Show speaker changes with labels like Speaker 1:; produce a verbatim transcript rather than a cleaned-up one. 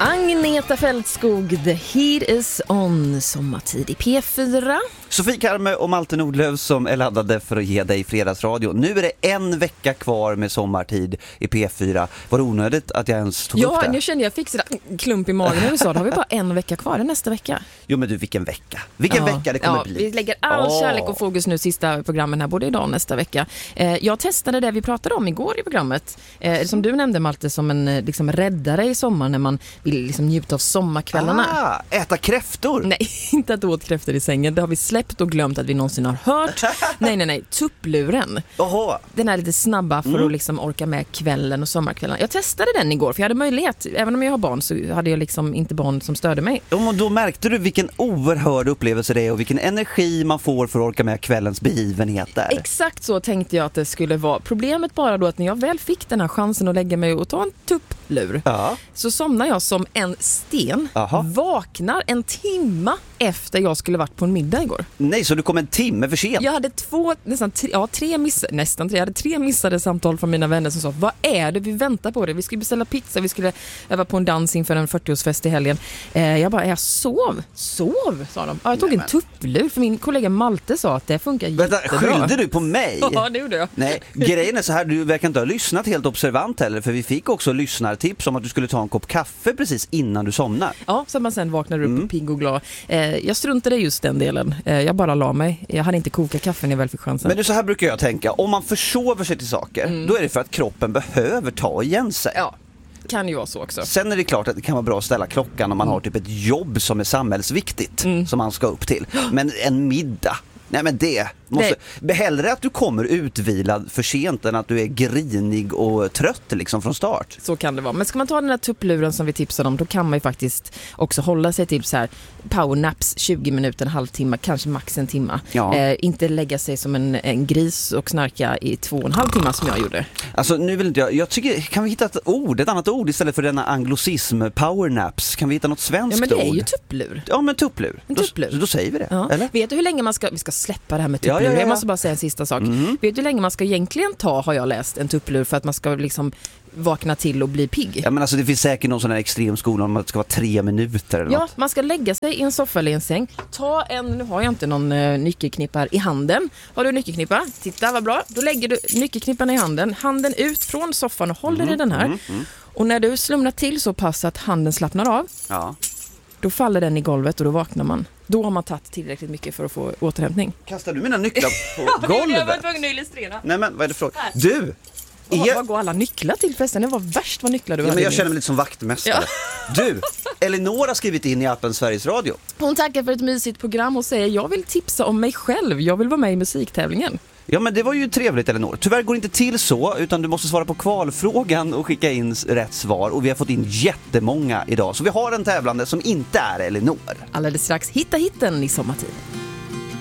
Speaker 1: Agneta Fältskog, The Heat is on, sommartid i P fyra.
Speaker 2: Sofie Karme och Malte Nordlöf som är laddade för att ge dig fredagsradio. Nu är det en vecka kvar med sommartid i P fyra. Var det onödigt att jag ens tog
Speaker 1: ja,
Speaker 2: upp det?
Speaker 1: Ja, nu kände jag fick sådär klump i magen när du sa. Då har vi bara en vecka kvar, det nästa vecka.
Speaker 2: Jo, men du, vilken vecka. Vilken ja. vecka det kommer
Speaker 1: ja,
Speaker 2: bli.
Speaker 1: Vi lägger all
Speaker 2: oh.
Speaker 1: kärlek och fokus nu sista programmen här, både idag och nästa vecka. Eh, jag testade det vi pratade om igår i programmet. Eh, som du nämnde, Malte, som en liksom, räddare i sommar när man vill liksom, njuta av sommarkvällarna.
Speaker 2: Ah, äta kräftor?
Speaker 1: Nej, inte att åt kräftor i sängen. Det har vi släppt och glömt att vi någonsin har hört. nej, nej, nej. Tuppluren.
Speaker 2: Oho.
Speaker 1: Den är lite snabba för mm. att liksom orka med kvällen och sommarkvällen. Jag testade den igår för jag hade möjlighet. Även om jag har barn så hade jag liksom inte barn som störde mig.
Speaker 2: Och då märkte du vilken oerhörd upplevelse det är och vilken energi man får för att orka med kvällens begivenheter.
Speaker 1: Exakt så tänkte jag att det skulle vara. Problemet bara då att när jag väl fick den här chansen att lägga mig och ta en tupplur
Speaker 2: ja.
Speaker 1: så somnar jag som en sten.
Speaker 2: Aha.
Speaker 1: Vaknar en timma efter jag skulle varit på en middag igår.
Speaker 2: Nej, så du kom en timme för sent?
Speaker 1: Jag hade två, nästan tre, ja, tre missade, nästan tre, jag hade tre missade samtal från mina vänner som sa, vad är det, vi väntar på det, vi skulle beställa pizza, vi skulle öva på en dans inför en fyrtioårsfest i helgen. Eh, jag bara, jag sov, sov, sa de. Ja, jag tog Nej, en tupplur, för min kollega Malte sa att det funkar
Speaker 2: Vänta,
Speaker 1: jättebra.
Speaker 2: skyllde du på mig?
Speaker 1: Ja, det gjorde jag.
Speaker 2: Nej, grejen är så här, du verkar inte ha lyssnat helt observant heller, för vi fick också lyssnartips om att du skulle ta en kopp kaffe precis innan du somnar.
Speaker 1: Ja, så man sen vaknar upp
Speaker 2: mm.
Speaker 1: pigg och glad. Eh, jag struntade just den delen. Eh, jag bara la mig. Jag hade inte kokat kaffe när jag väl fick chansen.
Speaker 2: Men det, så här brukar jag tänka. Om man försover sig till saker, mm. då är det för att kroppen behöver ta igen sig.
Speaker 1: Ja, kan ju vara så också.
Speaker 2: Sen är det klart att det kan vara bra att ställa klockan om man
Speaker 1: mm.
Speaker 2: har typ ett jobb som är samhällsviktigt, mm. som man ska upp till. Men en middag, nej men det måste... Det... Hellre att du kommer utvilad för sent än att du är grinig och trött liksom från start.
Speaker 1: Så kan det vara. Men ska man ta den här tuppluren som vi tipsade om, då kan man ju faktiskt också hålla sig till så här powernaps tjugo minuter, en halvtimme, kanske max en timme.
Speaker 2: Ja.
Speaker 1: Eh, inte lägga sig som en, en gris och snarka i två och en halv timme som jag gjorde.
Speaker 2: Alltså nu vill inte jag, jag tycker, kan vi hitta ett ord, ett annat ord istället för denna anglosism, powernaps? Kan vi hitta något svenskt ord?
Speaker 1: Ja, men det är ju tupplur.
Speaker 2: Ja, men tupplur.
Speaker 1: En tupplur.
Speaker 2: Då, då säger vi det,
Speaker 1: ja.
Speaker 2: eller?
Speaker 1: Vet du hur länge man ska, vi ska släppa det här med tupplur?
Speaker 2: Ja, ja, ja.
Speaker 1: Jag måste bara säga en sista sak. Mm. Vet du hur länge man ska egentligen ta, har jag läst, en tupplur för att man ska liksom vakna till och bli pigg?
Speaker 2: Ja, men alltså det finns säkert någon sån här extrem skola om att det ska vara tre minuter eller
Speaker 1: Ja,
Speaker 2: något.
Speaker 1: man ska lägga sig i en soffa eller en säng. Ta en, nu har jag inte någon uh, nyckelknippa i handen. Har du nyckelknippa? Titta, vad bra. Då lägger du nyckelknippan i handen. Handen ut från soffan och håller mm, i den här. Mm, mm. Och när du slumnar till så pass att handen slappnar av,
Speaker 2: ja.
Speaker 1: då faller den i golvet och då vaknar man. Då har man tagit tillräckligt mycket för att få återhämtning.
Speaker 2: Kastar du mina nycklar på golvet?
Speaker 1: Jag var tvungen att illustrera.
Speaker 2: Nej, men vad är det för fråga? Du!
Speaker 1: Oh, jag... Vad går alla nycklar till förresten? Det var värst vad nycklar du
Speaker 2: ja,
Speaker 1: hade.
Speaker 2: men jag känner mig lite som vaktmästare. Ja. Du, Elinor har skrivit in i appen Sveriges Radio.
Speaker 1: Hon tackar för ett mysigt program och säger, jag vill tipsa om mig själv. Jag vill vara med i musiktävlingen.
Speaker 2: Ja, men det var ju trevligt, Elinor. Tyvärr går det inte till så, utan du måste svara på kvalfrågan och skicka in rätt svar. Och vi har fått in jättemånga idag. Så vi har en tävlande som inte är Elinor.
Speaker 1: Alldeles strax hitta hitten i sommartid.